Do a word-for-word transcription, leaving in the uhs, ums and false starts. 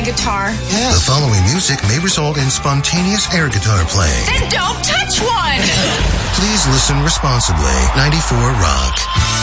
guitar? Yes. The following music may result in spontaneous air guitar playing. Then don't touch one! Please listen responsibly. ninety-four Rock.